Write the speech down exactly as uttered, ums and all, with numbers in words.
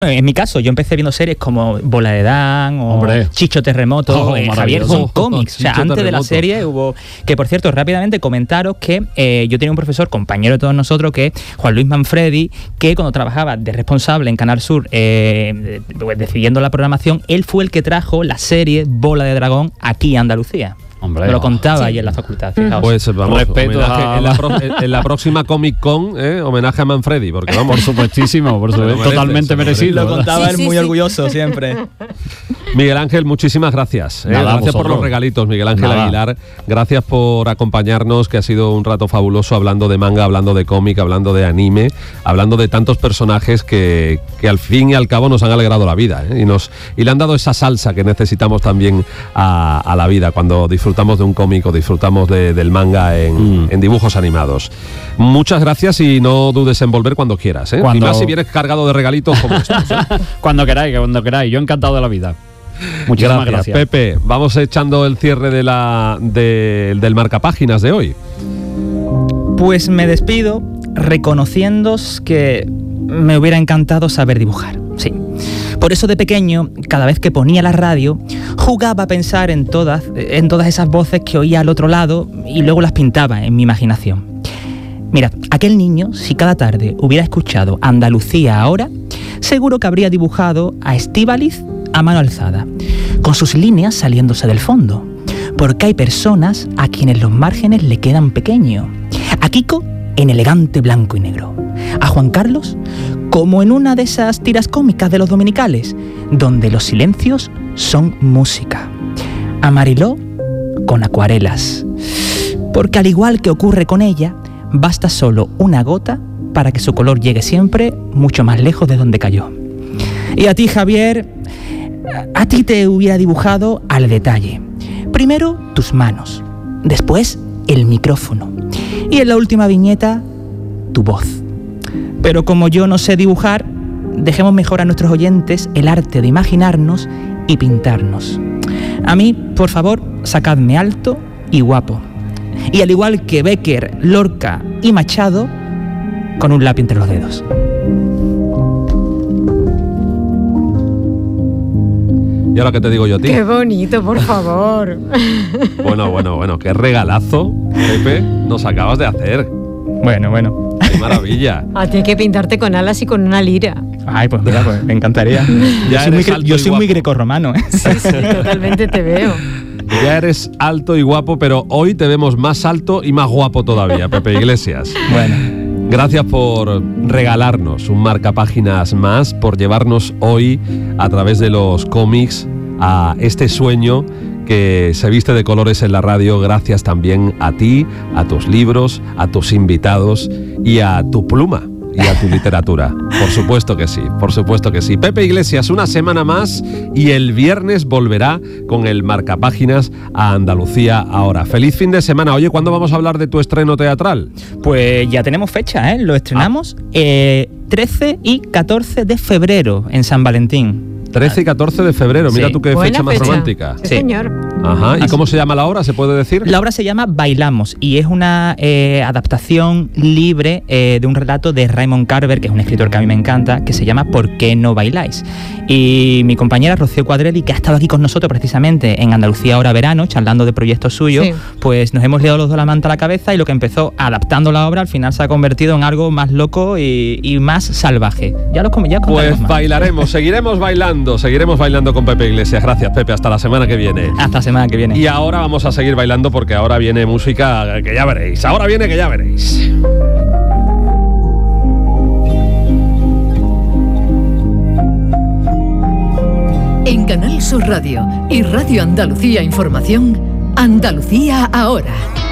En mi caso, yo empecé viendo series como Bola de Dan o Hombre. Chicho Terremoto, Oh, eh, Javier, son cómics. O sea, Chicho antes de la Terremoto. serie hubo... Que, por cierto, rápidamente comentaros que eh, yo tenía un profesor, compañero de todos nosotros, que es Juan Luis Manfredi, que cuando trabajaba de responsable en Canal Sur, eh, pues, decidiendo la programación, él fue el que trajo la serie Bola de Dragón aquí a Andalucía. Hombre, Me lo contaba sí. ahí en la facultad, fijaos. Pues vamos, Respeto homenaje a- en, la pro- en la próxima Comic Con, ¿eh? Homenaje a Manfredi, porque vamos, Por supuestísimo, por Se lo supuesto. merece, Totalmente se lo merecido. Lo ¿verdad? contaba Sí, él sí, muy sí. orgulloso siempre. Miguel Ángel, muchísimas gracias. ¿eh? Nada, Gracias por vosotros. los regalitos, Miguel Ángel Nada. Aguilar. Gracias por acompañarnos, que ha sido un rato fabuloso hablando de manga, hablando de cómic, hablando de anime, hablando de tantos personajes que, que al fin y al cabo nos han alegrado la vida, ¿eh? y, nos, y le han dado esa salsa que necesitamos también a, a la vida cuando disfrutamos de un cómic o disfrutamos de, del manga en, Mm. en dibujos animados. Muchas gracias y no dudes en volver cuando quieras. ¿eh? Cuando- Y más si vienes cargado de regalitos como estos. ¿eh? Cuando queráis, cuando queráis. Yo encantado de la vida. Muchísimas gracias. Pepe, vamos echando el cierre de la, de- del marcapáginas de hoy. Pues me despido reconociéndoos que me hubiera encantado saber dibujar, sí. Por eso de pequeño, cada vez que ponía la radio, jugaba a pensar en todas, en todas esas voces que oía al otro lado y luego las pintaba en mi imaginación. Mirad, aquel niño, si cada tarde hubiera escuchado Andalucía ahora, seguro que habría dibujado a Estíbaliz a mano alzada, con sus líneas saliéndose del fondo, porque hay personas a quienes los márgenes le quedan pequeños. A Kiko en elegante blanco y negro. A Juan Carlos como en una de esas tiras cómicas de los dominicales, donde los silencios son música. A Mariló con acuarelas. Porque al igual que ocurre con ella, basta solo una gota para que su color llegue siempre mucho más lejos de donde cayó. Y a ti, Javier, a ti te hubiera dibujado al detalle. Primero tus manos, después el micrófono y en la última viñeta tu voz. Pero como yo no sé dibujar, dejemos mejor a nuestros oyentes el arte de imaginarnos y pintarnos. A mí, por favor, sacadme alto y guapo. Y al igual que Bécquer, Lorca y Machado, con un lápiz entre los dedos. ¿Y ahora qué te digo yo a ti? Qué bonito, por favor. Bueno, bueno, bueno, qué regalazo, Pepe, nos acabas de hacer. Bueno, bueno. Qué maravilla. A ti hay que pintarte con alas y con una lira. Ay, pues mira, pues me encantaría. Yo Ya soy muy, eres gre- alto yo y soy muy guapo. grecorromano, ¿eh? Sí, sí, totalmente te veo. Ya eres alto y guapo, pero hoy te vemos más alto y más guapo todavía, Pepe Iglesias. Bueno. Gracias por regalarnos un marcapáginas más, por llevarnos hoy a través de los cómics a este sueño que se viste de colores en la radio. Gracias también a ti, a tus libros, a tus invitados y a tu pluma y a tu literatura. Por supuesto que sí, por supuesto que sí. Pepe Iglesias, una semana más y el viernes volverá con el marcapáginas a Andalucía ahora. Feliz fin de semana. Oye, ¿cuándo vamos a hablar de tu estreno teatral? Pues ya tenemos fecha, ¿eh? Lo estrenamos eh, trece y catorce de febrero en San Valentín. trece y catorce de febrero, mira Sí. tú qué Buena fecha más fecha. romántica. Sí, Sí. señor. Ajá, ¿y Así- cómo se llama la obra? ¿Se puede decir? La obra se llama Bailamos y es una eh, adaptación libre eh, de un relato de Raymond Carver, que es un escritor que a mí me encanta, que se llama ¿Por qué no bailáis? Y mi compañera Rocío Cuadrelli, que ha estado aquí con nosotros precisamente en Andalucía ahora verano, charlando de proyectos suyos, Sí. pues nos hemos liado los dos la manta a la cabeza y lo que empezó adaptando la obra al final se ha convertido en algo más loco y, y más salvaje. Ya los com- ya os contaremos Pues más. bailaremos, seguiremos bailando, seguiremos bailando con Pepe Iglesias. Gracias, Pepe, hasta la semana que viene. Hasta la semana que viene. Y ahora vamos a seguir bailando porque ahora viene música que ya veréis. Ahora viene que ya veréis. En Canal Sur Radio y Radio Andalucía Información, Andalucía ahora.